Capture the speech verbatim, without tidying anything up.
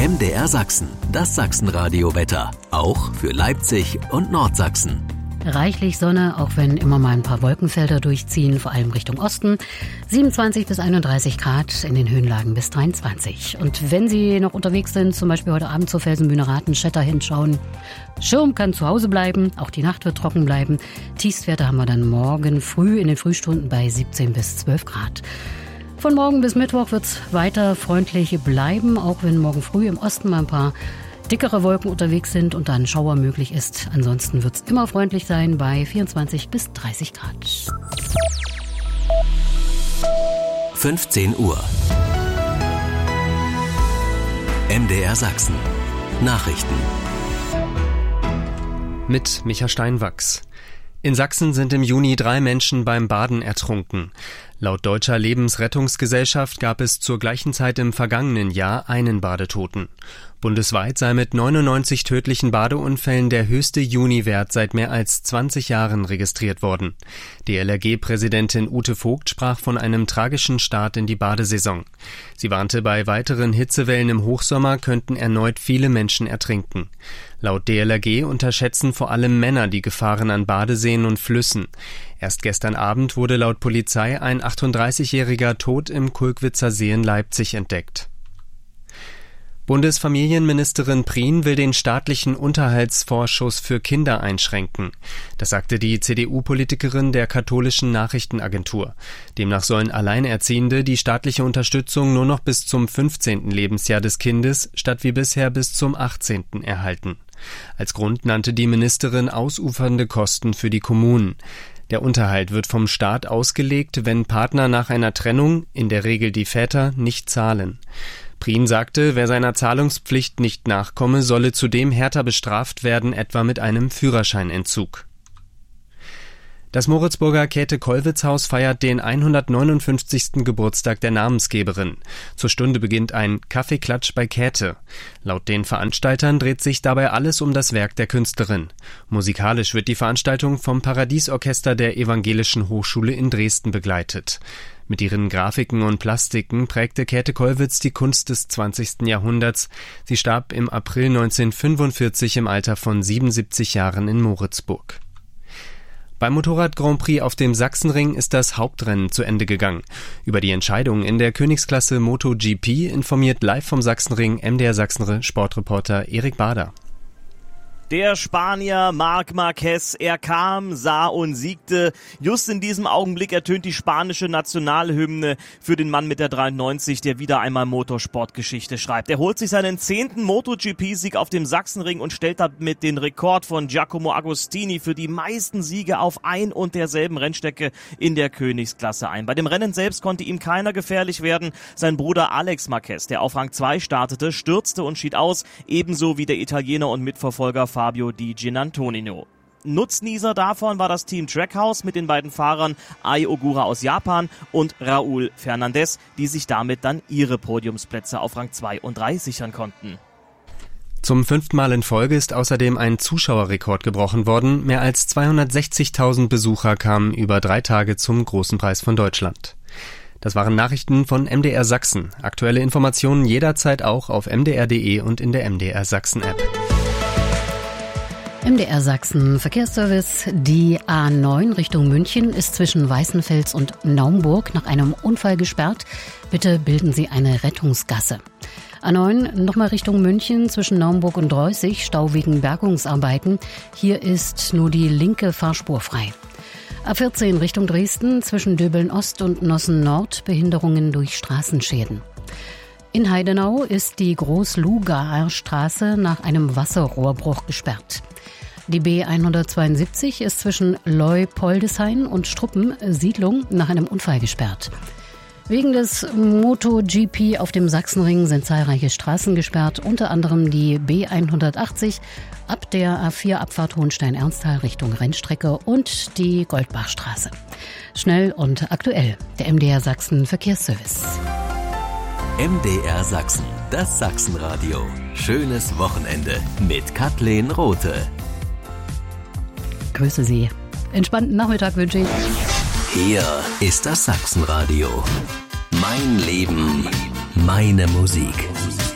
M D R Sachsen, das Sachsenradio-Wetter. Auch für Leipzig und Nordsachsen. Reichlich Sonne, auch wenn immer mal ein paar Wolkenfelder durchziehen, vor allem Richtung Osten. siebenundzwanzig bis einunddreißig Grad, in den Höhenlagen bis dreiundzwanzig. Und wenn Sie noch unterwegs sind, zum Beispiel heute Abend zur Felsenbühne Ratenstädter hinschauen, Schirm kann zu Hause bleiben, auch die Nacht wird trocken bleiben. Tiefstwerte haben wir dann morgen früh in den Frühstunden bei siebzehn bis zwölf Grad. Von morgen bis Mittwoch wird es weiter freundlich bleiben, auch wenn morgen früh im Osten mal ein paar dickere Wolken unterwegs sind und dann Schauer möglich ist. Ansonsten wird es immer freundlich sein bei vierundzwanzig bis dreißig Grad. fünfzehn Uhr. M D R Sachsen. Nachrichten. Mit Micha Steinwachs. In Sachsen sind im Juni drei Menschen beim Baden ertrunken. Laut Deutscher Lebensrettungsgesellschaft gab es zur gleichen Zeit im vergangenen Jahr einen Badetoten. Bundesweit sei mit neunundneunzig tödlichen Badeunfällen der höchste Juniwert seit mehr als zwanzig Jahren registriert worden. D L R G-Präsidentin Ute Vogt sprach von einem tragischen Start in die Badesaison. Sie warnte, bei weiteren Hitzewellen im Hochsommer könnten erneut viele Menschen ertrinken. Laut D L R G unterschätzen vor allem Männer die Gefahren an Badeseen und Flüssen. Erst gestern Abend wurde laut Polizei ein achtunddreißigjähriger tot im Kulkwitzer See in Leipzig entdeckt. Bundesfamilienministerin Prien will den staatlichen Unterhaltsvorschuss für Kinder einschränken. Das sagte die C D U-Politikerin der katholischen Nachrichtenagentur. Demnach sollen Alleinerziehende die staatliche Unterstützung nur noch bis zum fünfzehnten Lebensjahr des Kindes statt wie bisher bis zum achtzehnten erhalten. Als Grund nannte die Ministerin ausufernde Kosten für die Kommunen. Der Unterhalt wird vom Staat ausgelegt, wenn Partner nach einer Trennung, in der Regel die Väter, nicht zahlen. Prien sagte, wer seiner Zahlungspflicht nicht nachkomme, solle zudem härter bestraft werden, etwa mit einem Führerscheinentzug. Das Moritzburger Käthe-Kollwitz-Haus feiert den hundertneunundfünfzigsten Geburtstag der Namensgeberin. Zur Stunde beginnt ein Kaffeeklatsch bei Käthe. Laut den Veranstaltern dreht sich dabei alles um das Werk der Künstlerin. Musikalisch wird die Veranstaltung vom Paradiesorchester der Evangelischen Hochschule in Dresden begleitet. Mit ihren Grafiken und Plastiken prägte Käthe Kollwitz die Kunst des zwanzigsten Jahrhunderts. Sie starb im April neunzehnhundertfünfundvierzig im Alter von siebenundsiebzig Jahren in Moritzburg. Beim Motorrad-Grand Prix auf dem Sachsenring ist das Hauptrennen zu Ende gegangen. Über die Entscheidung in der Königsklasse MotoGP informiert live vom Sachsenring M D R Sachsen-Sportreporter Erik Bader. Der Spanier Marc Marquez, er kam, sah und siegte. Just in diesem Augenblick ertönt die spanische Nationalhymne für den Mann mit der dreiundneunzig, der wieder einmal Motorsportgeschichte schreibt. Er holt sich seinen zehnten MotoGP-Sieg auf dem Sachsenring und stellt damit den Rekord von Giacomo Agostini für die meisten Siege auf ein und derselben Rennstrecke in der Königsklasse ein. Bei dem Rennen selbst konnte ihm keiner gefährlich werden. Sein Bruder Alex Marquez, der auf Rang zwei startete, stürzte und schied aus, ebenso wie der Italiener und Mitverfolger Fabio Di Giannantonio. Nutznießer davon war das Team Trackhouse mit den beiden Fahrern Ai Ogura aus Japan und Raúl Fernández, die sich damit dann ihre Podiumsplätze auf Rang zwei und drei sichern konnten. Zum fünften Mal in Folge ist außerdem ein Zuschauerrekord gebrochen worden. Mehr als zweihundertsechzigtausend Besucher kamen über drei Tage zum Großen Preis von Deutschland. Das waren Nachrichten von M D R Sachsen. Aktuelle Informationen jederzeit auch auf m d r punkt d e und in der M D R Sachsen App. M D R Sachsen Verkehrsservice. Die A neun Richtung München ist zwischen Weißenfels und Naumburg nach einem Unfall gesperrt. Bitte bilden Sie eine Rettungsgasse. A neun nochmal Richtung München zwischen Naumburg und Reußig, Stau wegen Bergungsarbeiten. Hier ist nur die linke Fahrspur frei. A vierzehn Richtung Dresden zwischen Döbeln Ost und Nossen Nord, Behinderungen durch Straßenschäden. In Heidenau ist die Groß-Lugaer Straße nach einem Wasserrohrbruch gesperrt. Die B hundertzweiundsiebzig ist zwischen Leu-Poldeshain und Struppen Siedlung nach einem Unfall gesperrt. Wegen des MotoGP auf dem Sachsenring sind zahlreiche Straßen gesperrt, unter anderem die B hundertachtzig ab der A vier Abfahrt Hohenstein-Ernsthal Richtung Rennstrecke und die Goldbachstraße. Schnell und aktuell, der M D R Sachsen Verkehrsservice. M D R Sachsen, das Sachsenradio. Schönes Wochenende mit Kathleen Rothe. Grüße Sie. Entspannten Nachmittag wünsche ich. Hier ist das Sachsenradio. Mein Leben, meine Musik.